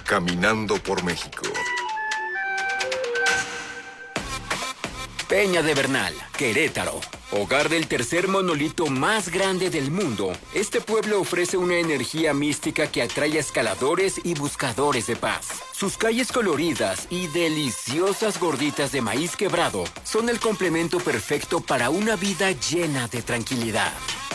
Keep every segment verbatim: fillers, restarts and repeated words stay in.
Caminando por México. Peña de Bernal, Querétaro. Hogar del tercer monolito más grande del mundo, este pueblo ofrece una energía mística que atrae a escaladores y buscadores de paz. Sus calles coloridas y deliciosas gorditas de maíz quebrado son el complemento perfecto para una vida llena de tranquilidad.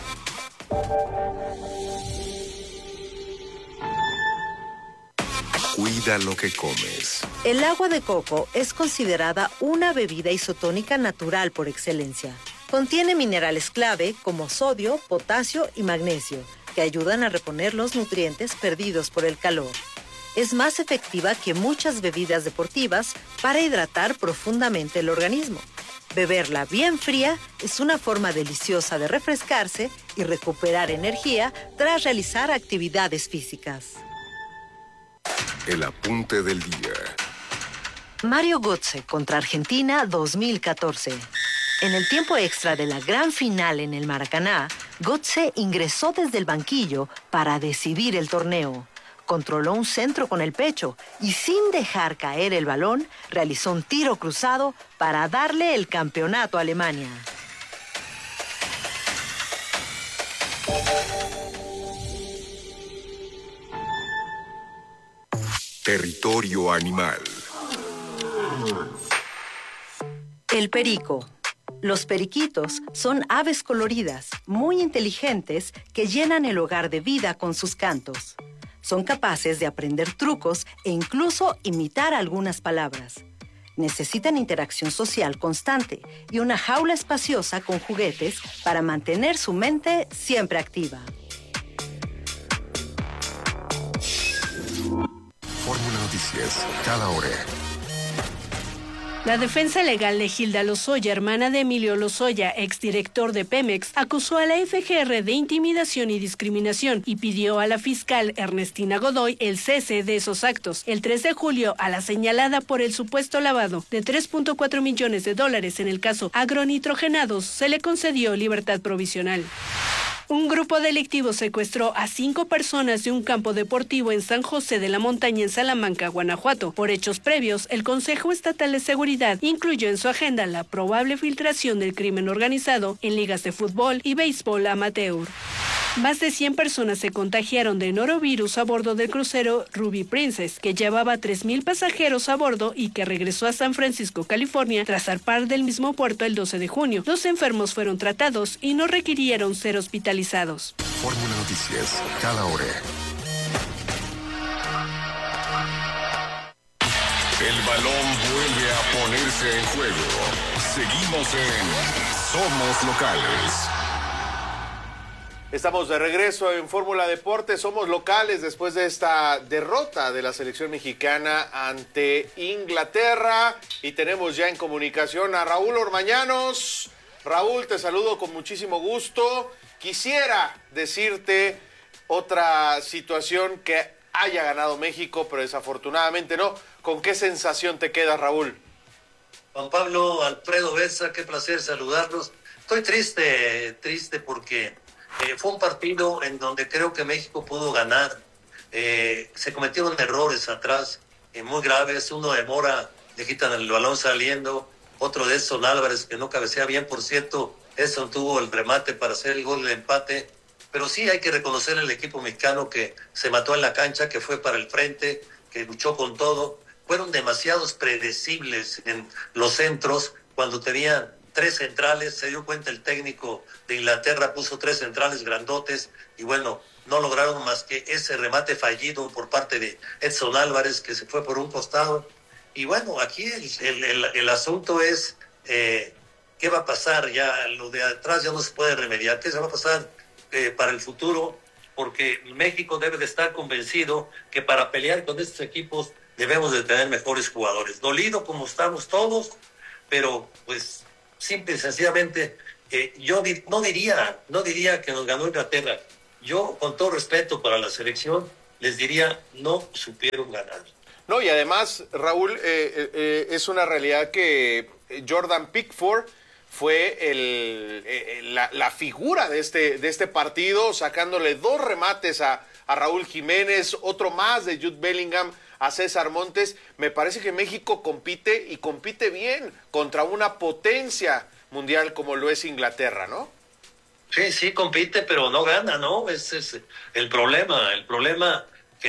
Cuida lo que comes. El agua de coco es considerada una bebida isotónica natural por excelencia. Contiene minerales clave como sodio, potasio y magnesio, que ayudan a reponer los nutrientes perdidos por el calor. Es más efectiva que muchas bebidas deportivas para hidratar profundamente el organismo. Beberla bien fría es una forma deliciosa de refrescarse y recuperar energía tras realizar actividades físicas. El apunte del día. Mario Götze contra Argentina dos mil catorce. En el tiempo extra de la gran final en el Maracaná, Götze ingresó desde el banquillo para decidir el torneo. Controló un centro con el pecho y sin dejar caer el balón, realizó un tiro cruzado para darle el campeonato a Alemania. Territorio animal. El perico. Los periquitos son aves coloridas, muy inteligentes, que llenan el hogar de vida con sus cantos. Son capaces de aprender trucos e incluso imitar algunas palabras. Necesitan interacción social constante y una jaula espaciosa con juguetes para mantener su mente siempre activa. Fórmula Noticias, cada hora. La defensa legal de Hilda Lozoya, hermana de Emilio Lozoya, exdirector de Pemex, acusó a la F G R de intimidación y discriminación y pidió a la fiscal Ernestina Godoy el cese de esos actos. El tres de julio, a la señalada por el supuesto lavado de tres punto cuatro millones de dólares en el caso agronitrogenados, se le concedió libertad provisional. Un grupo delictivo secuestró a cinco personas de un campo deportivo en San José de la Montaña, en Salamanca, Guanajuato. Por hechos previos, el Consejo Estatal de Seguridad incluyó en su agenda la probable filtración del crimen organizado en ligas de fútbol y béisbol amateur. Más de cien personas se contagiaron de norovirus a bordo del crucero Ruby Princess, que llevaba tres mil pasajeros a bordo y que regresó a San Francisco, California, tras zarpar del mismo puerto el doce de junio. Los enfermos fueron tratados y no requirieron ser hospitalizados. Fórmula Noticias, cada hora. El balón vuelve a ponerse en juego. Seguimos en Somos Locales. Estamos de regreso en Fórmula Deportes. Somos locales después de esta derrota de la selección mexicana ante Inglaterra. Y tenemos ya en comunicación a Raúl Ormañanos. Raúl, te saludo con muchísimo gusto. Quisiera decirte otra situación que haya ganado México, pero desafortunadamente no. ¿Con qué sensación te quedas, Raúl? Juan Pablo, Alfredo Besa, qué placer saludarlos. Estoy triste, triste porque eh, fue un partido en donde creo que México pudo ganar. Eh, se cometieron errores atrás eh, muy graves. Uno de Mora, le quitan el balón saliendo. Otro de Edson Álvarez, que no cabecea bien, por cierto. Edson tuvo el remate para hacer el gol del empate. Pero sí hay que reconocer al equipo mexicano que se mató en la cancha, que fue para el frente, que luchó con todo. Fueron demasiados predecibles en los centros. Cuando tenían tres centrales, se dio cuenta el técnico de Inglaterra, puso tres centrales grandotes y bueno, no lograron más que ese remate fallido por parte de Edson Álvarez, que se fue por un costado. Y bueno, aquí el, el, el, el asunto es eh, qué va a pasar. Ya lo de atrás ya no se puede remediar. ¿Qué se va a pasar eh, para el futuro? Porque México debe de estar convencido que para pelear con estos equipos debemos de tener mejores jugadores. Dolido como estamos todos, pero pues simple y sencillamente eh, yo di- no diría no diría que nos ganó Inglaterra. Yo, con todo respeto para la selección, les diría no supieron ganar. No, y además, Raúl, eh, eh, eh, es una realidad que Jordan Pickford fue el, eh, la, la figura de este, de este partido, sacándole dos remates a, a Raúl Jiménez, otro más de Jude Bellingham a César Montes. Me parece que México compite y compite bien contra una potencia mundial como lo es Inglaterra, ¿no? Sí, sí, compite, pero no gana, ¿no? Ese es el problema, el problema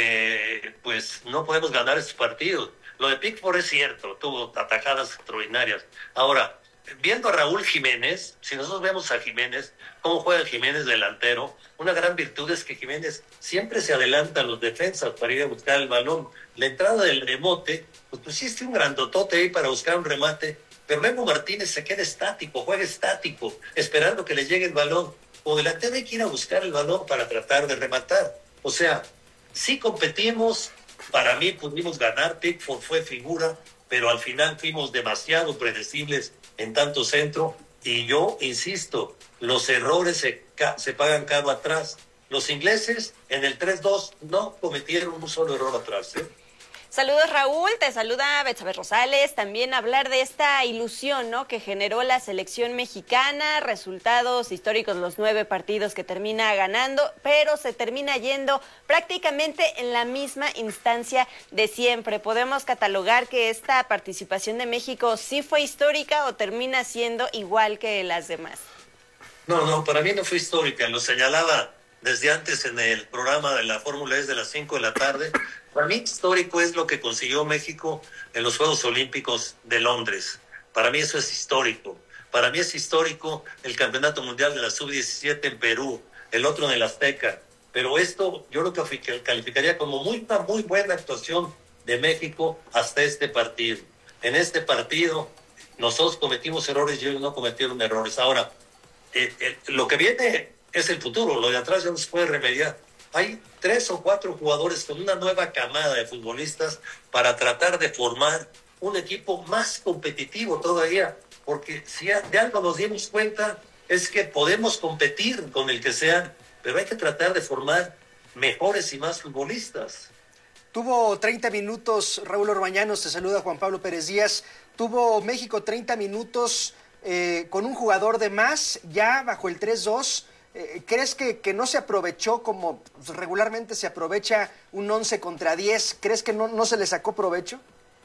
que pues no podemos ganar estos partidos. Lo de Pickford es cierto, tuvo atajadas extraordinarias. Ahora, viendo a Raúl Jiménez, si nosotros vemos a Jiménez, cómo juega Jiménez delantero, una gran virtud es que Jiménez siempre se adelanta a los defensas para ir a buscar el balón. La entrada del remote, pues pusiste un grandotote ahí para buscar un remate, pero Memo Martínez se queda estático, juega estático, esperando que le llegue el balón. O delantero hay que ir a buscar el balón para tratar de rematar. O sea, sí competimos, para mí pudimos ganar, Pickford fue figura, pero al final fuimos demasiado predecibles en tanto centro, y yo insisto, los errores se, se pagan caro atrás. Los ingleses en el tres dos no cometieron un solo error atrás, ¿eh? Saludos, Raúl, te saluda Betsabe Rosales. También hablar de esta ilusión, ¿no?, que generó la selección mexicana, resultados históricos, los nueve partidos que termina ganando, pero se termina yendo prácticamente en la misma instancia de siempre. ¿Podemos catalogar que esta participación de México sí fue histórica o termina siendo igual que las demás? No, no, para mí no fue histórica, lo señalaba desde antes en el programa de la Fórmula E de las cinco de la tarde. Para mí histórico es lo que consiguió México en los Juegos Olímpicos de Londres. Para mí eso es histórico. Para mí es histórico el Campeonato Mundial de la sub diecisiete en Perú, el otro en el Azteca. Pero esto yo lo que calificaría como muy, una muy buena actuación de México hasta este partido. En este partido nosotros cometimos errores y ellos no cometieron errores. Ahora, eh, eh, lo que viene es el futuro, lo de atrás ya no se puede remediar. Hay tres o cuatro jugadores con una nueva camada de futbolistas para tratar de formar un equipo más competitivo todavía, porque si de algo nos dimos cuenta es que podemos competir con el que sea, pero hay que tratar de formar mejores y más futbolistas. Tuvo treinta minutos, Raúl Orbañanos, te saluda Juan Pablo Pérez Díaz. Tuvo México treinta minutos eh, con un jugador de más, ya bajo el tres dos. ¿Crees que, que no se aprovechó como regularmente se aprovecha un once contra diez? ¿Crees que no, no se le sacó provecho?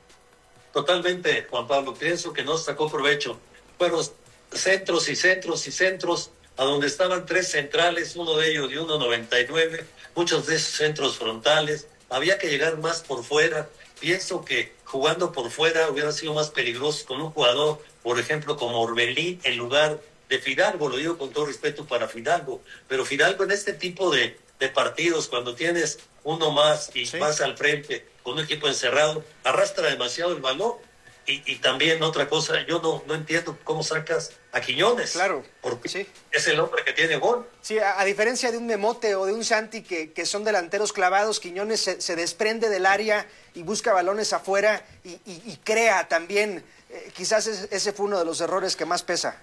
Totalmente, Juan Pablo. Pienso que no se sacó provecho. Fueron centros y centros y centros a donde estaban tres centrales, uno de ellos de uno noventa y nueve, muchos de esos centros frontales. Había que llegar más por fuera. Pienso que jugando por fuera hubiera sido más peligroso con un jugador, por ejemplo, como Orbelín, en lugar de Fidalgo. Lo digo con todo respeto para Fidalgo, pero Fidalgo en este tipo de, de partidos, cuando tienes uno más y sí. vas al frente con un equipo encerrado, arrastra demasiado el balón. Y, y también otra cosa, yo no, no entiendo cómo sacas a Quiñones. Claro, porque sí. es el hombre que tiene gol. Sí, a, a diferencia de un Memote o de un Santi que, que son delanteros clavados, Quiñones se, se desprende del área y busca balones afuera y, y, y crea también. Eh, quizás ese, ese fue uno de los errores que más pesa.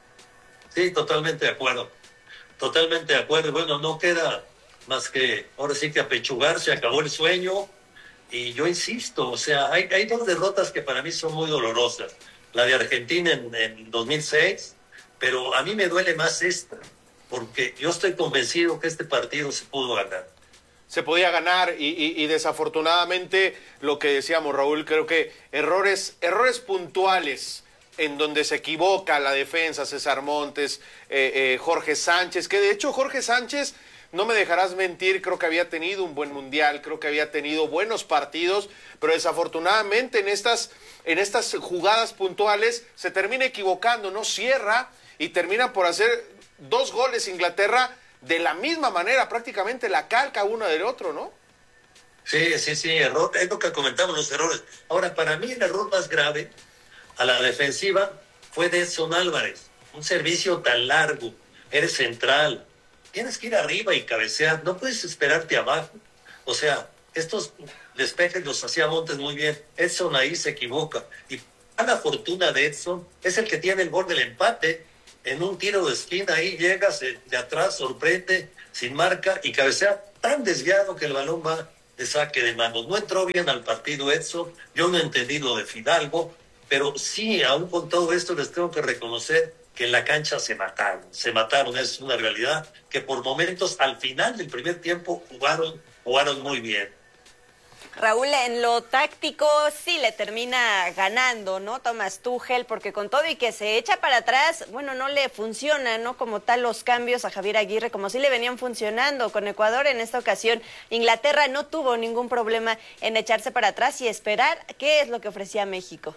Sí, totalmente de acuerdo. Totalmente de acuerdo. Bueno, no queda más que, ahora sí que apechugar, se acabó el sueño. Y yo insisto, o sea, hay, hay dos derrotas que para mí son muy dolorosas. La de Argentina en, en dos mil seis, pero a mí me duele más esta, porque yo estoy convencido que este partido se pudo ganar. Se podía ganar y, y, y desafortunadamente, lo que decíamos, Raúl, creo que errores, errores puntuales en donde se equivoca la defensa, César Montes, eh, eh, Jorge Sánchez, que de hecho Jorge Sánchez, no me dejarás mentir, creo que había tenido un buen mundial, creo que había tenido buenos partidos, pero desafortunadamente en estas, en estas jugadas puntuales se termina equivocando, no cierra y termina por hacer dos goles Inglaterra de la misma manera, prácticamente la calca uno del otro, ¿no? Sí, sí, sí, error, es lo que comentamos, los errores. Ahora, para mí el error más grave a la defensiva fue de Edson Álvarez, un servicio tan largo, eres central, tienes que ir arriba y cabecear, no puedes esperarte abajo. O sea, estos despejes los hacía Montes muy bien, Edson ahí se equivoca, y a la fortuna de Edson es el que tiene el gol del empate, en un tiro de esquina ahí llegas de atrás, sorprende, sin marca, y cabecea tan desviado que el balón va de saque de manos. No entró bien al partido Edson, yo no entendí lo de Fidalgo, pero sí, aún con todo esto les tengo que reconocer que en la cancha se mataron, se mataron, es una realidad, que por momentos al final del primer tiempo jugaron, jugaron muy bien. Raúl, en lo táctico sí le termina ganando, ¿no? Thomas Tuchel, porque con todo y que se echa para atrás, bueno, no le funciona, ¿no? Como tal los cambios a Javier Aguirre, como sí le venían funcionando con Ecuador en esta ocasión. Inglaterra no tuvo ningún problema en echarse para atrás y esperar qué es lo que ofrecía México.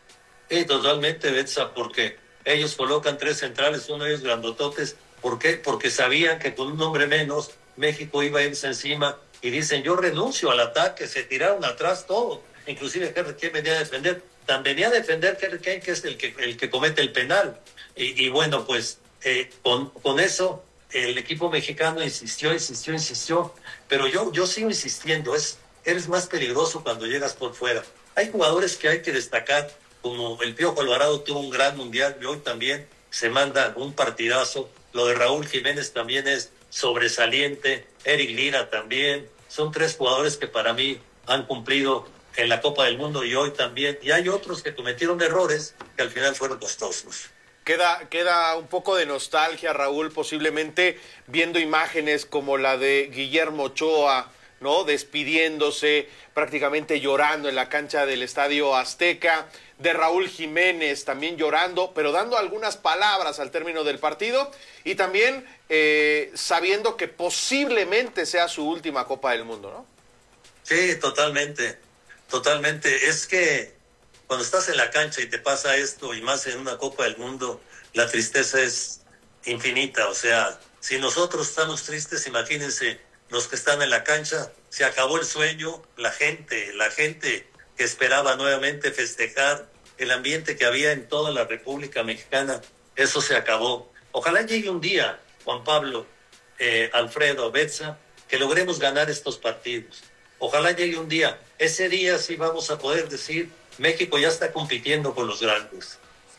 Sí, totalmente, Betsa, porque ellos colocan tres centrales, uno de ellos grandototes. ¿Por qué? Porque sabían que con un hombre menos México iba a irse encima. Y dicen, yo renuncio al ataque, se tiraron atrás todo, inclusive Harry Kane venía a defender, tan venía a defender Harry Kane, que es el que, el que comete el penal, y, y bueno, pues eh, con, con eso el equipo mexicano insistió, insistió, insistió, pero yo, yo sigo insistiendo, es, eres más peligroso cuando llegas por fuera. Hay jugadores que hay que destacar, como el Piojo Alvarado tuvo un gran mundial, y hoy también se manda un partidazo, lo de Raúl Jiménez también es sobresaliente, Eric Lira también, son tres jugadores que para mí han cumplido en la Copa del Mundo y hoy también, y hay otros que cometieron errores que al final fueron costosos. Queda, queda un poco de nostalgia, Raúl, posiblemente viendo imágenes como la de Guillermo Ochoa, ¿no? Despidiéndose, prácticamente llorando en la cancha del Estadio Azteca, de Raúl Jiménez también llorando, pero dando algunas palabras al término del partido y también eh, sabiendo que posiblemente sea su última Copa del Mundo, ¿no? Sí, totalmente, totalmente. Es que cuando estás en la cancha y te pasa esto, y más en una Copa del Mundo, la tristeza es infinita. O sea, si nosotros estamos tristes, imagínense los que están en la cancha, se acabó el sueño, la gente, la gente que esperaba nuevamente festejar, el ambiente que había en toda la República Mexicana, eso se acabó. Ojalá llegue un día, Juan Pablo, eh, Alfredo, Betsa, que logremos ganar estos partidos. Ojalá llegue un día, ese día sí vamos a poder decir, México ya está compitiendo con los grandes.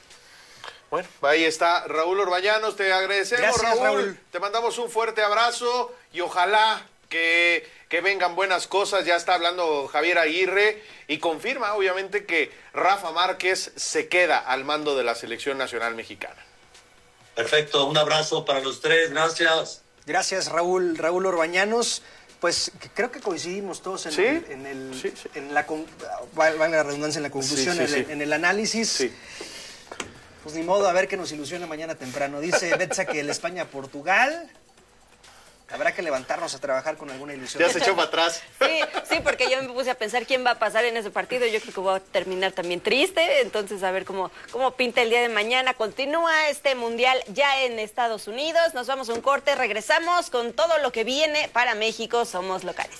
Bueno, ahí está Raúl Orbañanos, te agradecemos. Gracias, Raúl. Raúl. Te mandamos un fuerte abrazo y ojalá que, que vengan buenas cosas. Ya está hablando Javier Aguirre y confirma obviamente que Rafa Márquez se queda al mando de la selección nacional mexicana. Perfecto, un abrazo para los tres, gracias. Gracias, Raúl, Raúl Orbañanos. Pues creo que coincidimos todos en, ¿Sí? el, en, el, Sí, sí. en la, valga la redundancia, en la conclusión, Sí, sí, en, sí. en el análisis. Sí. Pues ni modo, a ver qué nos ilusiona mañana temprano. Dice Betsa que el España-Portugal, habrá que levantarnos a trabajar con alguna ilusión. Ya se echó para atrás. Sí, sí, porque yo me puse a pensar quién va a pasar en ese partido. Yo creo que voy a terminar también triste. Entonces, a ver cómo, cómo pinta el día de mañana. Continúa este mundial ya en Estados Unidos. Nos vamos a un corte, regresamos con todo lo que viene para México. Somos locales.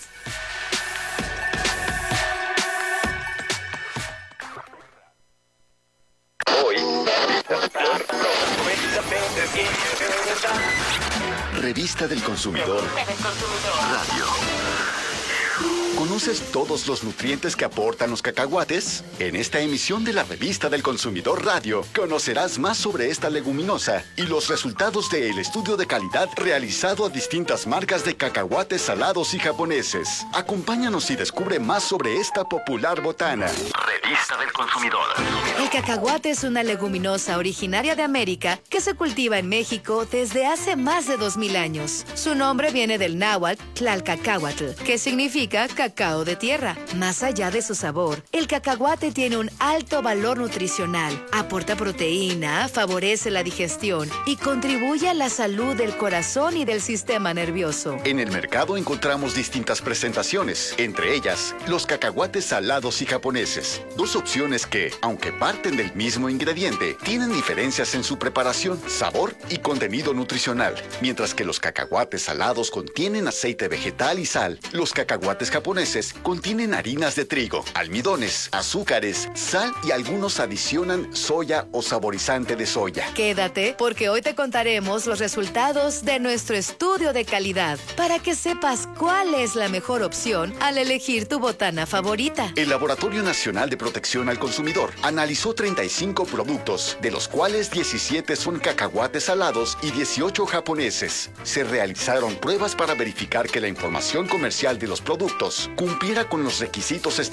Revista del Consumidor Radio. ¿Conoces todos los nutrientes que aportan los cacahuates? En esta emisión de la Revista del Consumidor Radio conocerás más sobre esta leguminosa y los resultados del estudio de calidad realizado a distintas marcas de cacahuates salados y japoneses. Acompáñanos y descubre más sobre esta popular botana. Revista del Consumidor. El cacahuate es una leguminosa originaria de América que se cultiva en México desde hace más de dos mil años. Su nombre viene del náhuatl Tlalcacahuatl, que significa cacao de tierra. Más allá de su sabor, el cacahuate tiene un alto valor nutricional, aporta proteína, favorece la digestión y contribuye a la salud del corazón y del sistema nervioso. En el mercado encontramos distintas presentaciones, entre ellas los cacahuates salados y japoneses. Dos opciones que, aunque parten del mismo ingrediente, tienen diferencias en su preparación, sabor y contenido nutricional. Mientras que los cacahuates salados contienen aceite vegetal y sal, los cacahuates japoneses contienen harinas de trigo, almidones, azúcares, sal y algunos adicionan soya o saborizante de soya. Quédate, porque hoy te contaremos los resultados de nuestro estudio de calidad para que sepas cuál es la mejor opción al elegir tu botana favorita. El Laboratorio Nacional de Protección al Consumidor analizó treinta y cinco productos, de los cuales diecisiete son cacahuates salados y dieciocho japoneses. Se realizaron pruebas para verificar que la información comercial de los productos cumpliera con los requisitos establecidos